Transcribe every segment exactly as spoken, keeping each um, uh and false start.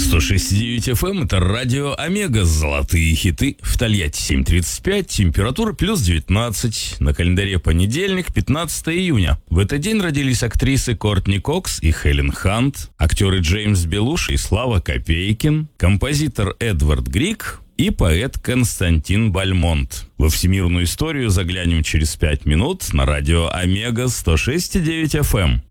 сто шесть и девять эф эм, это радио Омега, золотые хиты. В Тольятти семь тридцать пять, температура плюс девятнадцать. На календаре понедельник, пятнадцатое июня. В этот день родились актрисы Кортни Кокс и Хелен Хант, актеры Джеймс Белуш и Слава Копейкин, композитор Эдвард Григ и поэт Константин Бальмонт. Во всемирную историю заглянем через пять минут на радио Омега сто шесть и девять эф эм.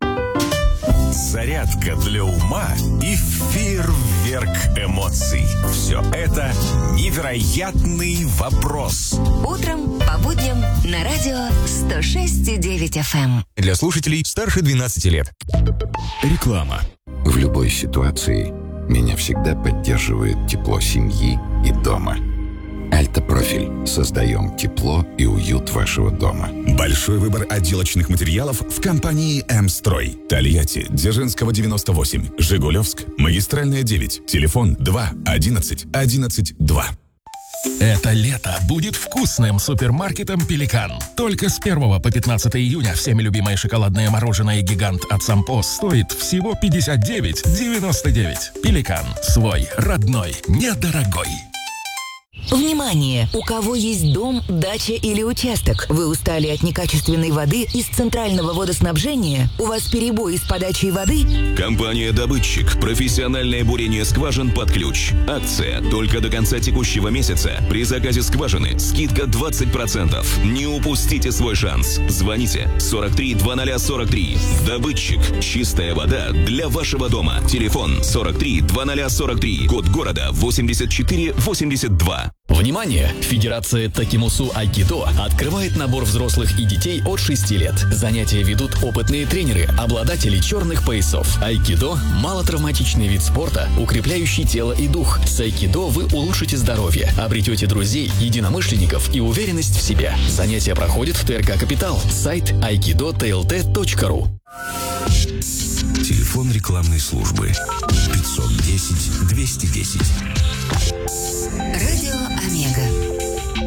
Зарядка для ума и фейерверк эмоций. Все это невероятный вопрос. Утром по будням на радио сто шесть и девять эф эм. Для слушателей старше двенадцати лет. Реклама. В любой ситуации меня всегда поддерживает тепло семьи и дома. Альтопрофиль. Создаем тепло и уют вашего дома. Большой выбор отделочных материалов в компании «М-строй». Тольятти, Дзержинского, девяносто восемь. Жигулевск, Магистральная, девять. Телефон два одиннадцать одиннадцать два. Это лето будет вкусным супермаркетом «Пеликан». Только с первого по пятнадцатое июня всеми любимое шоколадное мороженое «Гигант» от Сампо стоит всего пятьдесят девять девяносто девять. «Пеликан». Свой, родной, недорогой. Внимание! У кого есть дом, дача или участок? Вы устали от некачественной воды из центрального водоснабжения? У вас перебои с подачей воды? Компания «Добытчик». Профессиональное бурение скважин под ключ. Акция только до конца текущего месяца. При заказе скважины скидка двадцать процентов. Не упустите свой шанс. Звоните сорок три двадцать сорок три. «Добытчик». Чистая вода для вашего дома. Телефон сорок три двадцать сорок три. Код города восемьдесят четыре восемьдесят два. Внимание! Федерация Такимусу Айкидо открывает набор взрослых и детей от шести лет. Занятия ведут опытные тренеры, обладатели черных поясов. Айкидо – малотравматичный вид спорта, укрепляющий тело и дух. С Айкидо вы улучшите здоровье, обретете друзей, единомышленников и уверенность в себе. Занятия проходят в ТРК «Капитал». Сайт айкидо тэ эл тэ точка ру. Телефон рекламной службы пятьсот